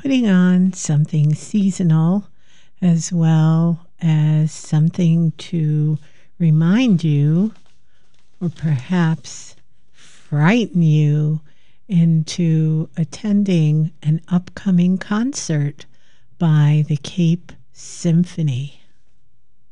putting on something seasonal as well as something to remind you or perhaps frighten you into attending an upcoming concert by the Cape Symphony.